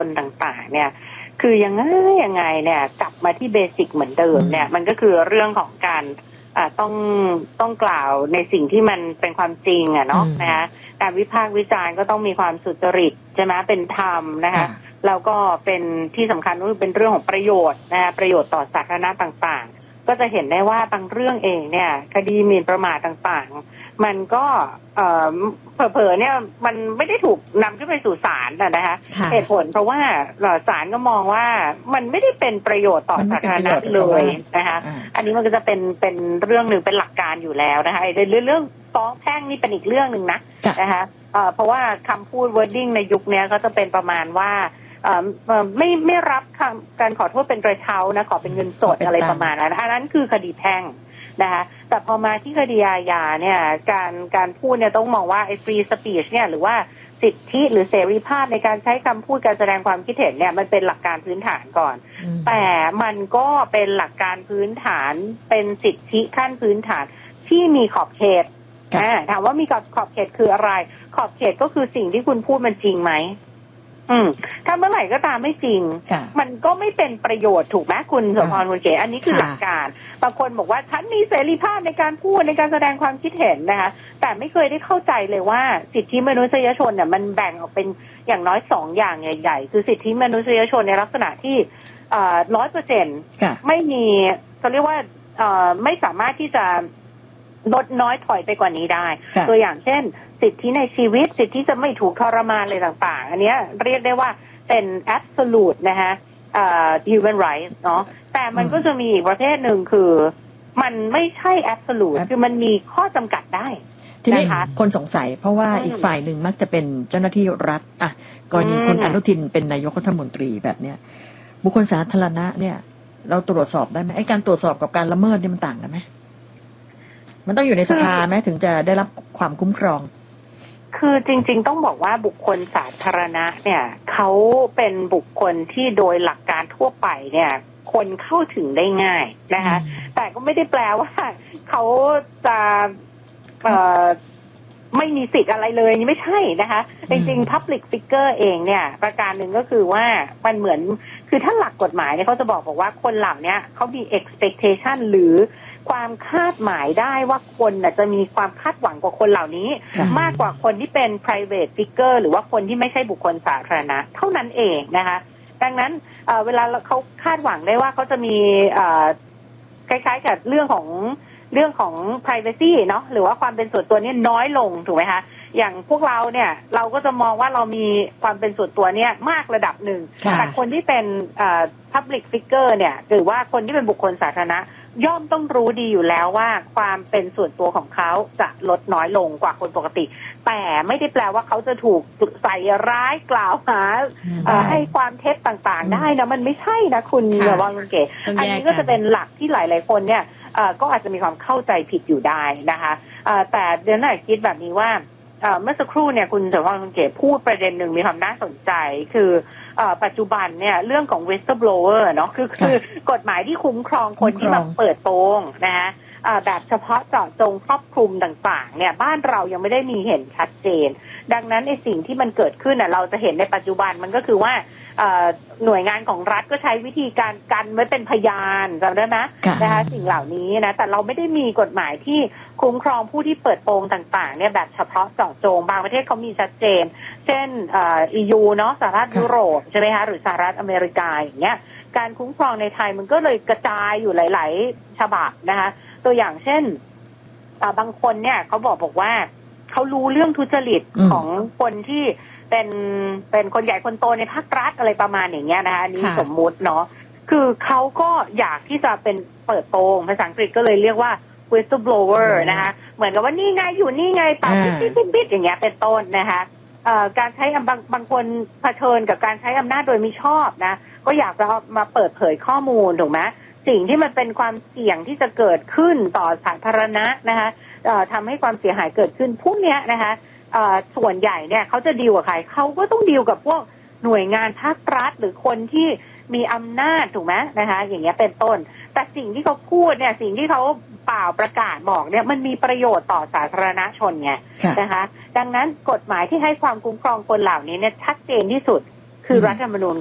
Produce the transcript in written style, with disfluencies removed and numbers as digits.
นต่างๆเนี่ยคือยังไงเนี่ยกลับมาที่เบสิกเหมือนเดิมเนี่ยมันก็คือเรื่องของการต้องกล่าวในสิ่งที่มันเป็นความจริงเนาะนะคะการวิพากษ์วิจารณ์ก็ต้องมีความสุจริตใช่ไหมเป็นธรรมนะคะแล้วก็เป็นที่สำคัญก็คือเป็นเรื่องของประโยชน์นะคะประโยชน์ต่อสาธารณะต่างๆก็จะเห็นได้ว่าบางเรื่องเองเนี่ยคดีหมิ่นประมาทต่างๆมันก็เผลอๆเนี่ยมันไม่ได้ถูกนำขึ้นไปสู่ศาลนะคะเหตุผลเพราะว่าศาลก็มองว่ามันไม่ได้เป็นประโยชน์ต่อสาธารณะเลยนะคะอันนี้มันก็จะเป็นเรื่องหนึ่งเป็นหลักการอยู่แล้วนะคะเรื่องฟ้องแพ่งนี่เป็นอีกเรื่องหนึ่งนะคะเพราะว่าคำพูด wording ในยุคนี้ก็จะเป็นประมาณว่าไม่รับการขอโทษเป็นกระเช้านะขอเป็นเงินสดอะไรประมาณนั้นอันนั้นคือคดีแพ่งนะคะแต่พอมาที่คดีอาญาเนี่ยการพูดเนี่ยต้องมองว่าไอ้ free speech เนี่ยหรือว่าสิทธิหรือเสรีภาพในการใช้คำพูดการแสดงความคิดเห็นเนี่ยมันเป็นหลักการพื้นฐานก่อนแต่มันก็เป็นหลักการพื้นฐานเป็นสิทธิขั้นพื้นฐานที่มีขอบเขตถามว่ามีขอบเขตคืออะไรขอบเขตก็คือสิ่งที่คุณพูดมันจริงไหมถ้าเมื่อไหร่ก็ตามไม่จริงมันก็ไม่เป็นประโยชน์ถูกไหมคุณโสภรคุณเก๋อันนี้คือหลักการบางคนบอกว่าฉันมีเสรีภาพในการพูดในการแสดงความคิดเห็นนะคะแต่ไม่เคยได้เข้าใจเลยว่าสิทธิมนุษยชนเนี่ยมันแบ่งออกเป็นอย่างน้อย2อย่างใหญ่ๆคือสิทธิมนุษยชนในลักษณะที่100%ไม่มีเขาเรียกว่าไม่สามารถที่จะลดน้อยถอยไปกว่านี้ได้ตัวอย่างเช่นสิทธิในชีวิตสิทธิจะไม่ถูกทรมานอะไรต่างๆอันนี้เรียกได้ว่าเป็น absolute นะคะhuman rights เนาะแต่มันก็จะมีอีกประเภทหนึ่งคือมันไม่ใช่ absolute คือมันมีข้อจำกัดได้ทีนี้คนสงสัยเพราะว่าอีกฝ่ายหนึ่งมักจะเป็นเจ้าหน้าที่รัฐกรณีคุณอนุทินเป็นนายกรัฐมนตรีแบบเนี้ยบุคคลสาธารณะเนี่ยเราตรวจสอบได้ไหมไอ้การตรวจสอบกับการละเมิดเนี่ยมันต่างกันไหมมันต้องอยู่ในสภาไหมถึงจะได้รับความคุ้มครองคือจริงๆต้องบอกว่าบุคคลสาธารณะเนี่ยเขาเป็นบุคคลที่โดยหลักการทั่วไปเนี่ยคนเข้าถึงได้ง่ายนะคะแต่ก็ไม่ได้แปลว่าเขาจะไม่มีสิทธิ์อะไรเลยนี่ไม่ใช่นะคะจริงๆ public figure เองเนี่ยประการหนึ่งก็คือว่ามันเหมือนคือถ้าหลักกฎหมายเนี่ยเขาจะบอกว่าคนเหล่านี้เขามี expectation หรือความคาดหมายได้ว่าคนจะมีความคาดหวังกว่าคนเหล่านี้มากกว่าคนที่เป็น private figure หรือว่าคนที่ไม่ใช่บุคคลสาธารณะเท่านั้นเองนะคะดังนั้นเวลาเขาคาดหวังได้ว่าเขาจะมีคล้ายๆกับเรื่องของ privacy เนาะหรือว่าความเป็นส่วนตัวนี้น้อยลงถูกไหมคะอย่างพวกเราเนี่ยเราก็จะมองว่าเรามีความเป็นส่วนตัวเนี่ยมากระดับหนึ่งแต่คนที่เป็นpublic figure เนี่ยหรือว่าคนที่เป็นบุคคลสาธารณะย่อมต้องรู้ดีอยู่แล้วว่าความเป็นส่วนตัวของเขาจะลดน้อยลงกว่าคนปกติแต่ไม่ได้แปลว่าเขาจะถูกใส่ร้ายกล่าวหาให้ความเท็จต่างๆได้นะมันไม่ใช่นะคุณวางเกตอันนี้ก็จะเป็นหลักที่หลายๆคนเนี่ยก็อาจจะมีความเข้าใจผิดอยู่ได้นะคะแต่เดี๋ยวหน่อยคิดแบบนี้ว่าเมื่อสักครู่เนี่ยคุณเสรีวัฒน์คุณเก๋พูดประเด็นหนึ่งมีความน่าสนใจคือปัจจุบันเนี่ยเรื่องของ whistleblower เนาะคือกฎหมายที่คุ้มครองคนที่มาเปิดโปงนะคะแบบเฉพาะเจาะจงครอบคลุมต่างๆเนี่ยบ้านเรายังไม่ได้มีเห็นชัดเจนดังนั้นในสิ่งที่มันเกิดขึ้นเราจะเห็นในปัจจุบันมันก็คือว่าหน่วยงานของรัฐก็ใช้วิธีการกันไว้เป็นพยานจำได้ไหมนะคะสิ่งเหล่านี้นะแต่เราไม่ได้มีกฎหมายที่คุ้มครองผู้ที่เปิดโปงต่างๆเนี่ยแบบเฉพาะเจาะจงบางประเทศเขามีชัดเจนเช่นEU เนาะสหรัฐยุโรปใช่ไหมคะหรือสหรัฐอเมริกาอย่างเงี้ยการคุ้มครองในไทยมันก็เลยกระจายอยู่หลายๆฉบับนะคะตัวอย่างเช่นบางคนเนี่ยเขาบอกว่าเขารู้เรื่องทุจริตของคนที่เป็นคนใหญ่คนโตในภาครัฐอะไรประมาณอย่างเงี้ยนะคะอันนี้สมมุติเนาะคือเขาก็อยากที่จะเป็นเปิดโปงภาษาอังกฤษก็เลยเรียกว่า whistleblower นะคะเหมือนกับว่านี่ไงอยู่นี่ไงเป่าปิ๊ดอย่างเงี้ยเป็นต้นนะคะการใช้บางคนเผชิญกับการใช้อำนาจโดยมิชอบนะก็อยากจะมาเปิดเผยข้อมูลถูกไหมสิ่งที่มันเป็นความเสี่ยงที่จะเกิดขึ้นต่อสาธารณะนะคะทำให้ความเสียหายเกิดขึ้นพวกเนี้ยนะคะส่วนใหญ่เนี่ยเขาจะดีลกับใครเขาก็ต้องดีลกับพวกหน่วยงานภาครัฐหรือคนที่มีอำนาจถูกไหมนะคะอย่างเงี้ยเป็นต้นแต่สิ่งที่เขาพูดเนี่ยสิ่งที่เขาเปล่าประกาศบอกเนี่ยมันมีประโยชน์ต่อสาธารณชนไงนะคะดังนั้นกฎหมายที่ให้ความคุ้มครองคนเหล่านี้เนี่ยชัดเจนที่สุดคคือรัฐธรรมนูญ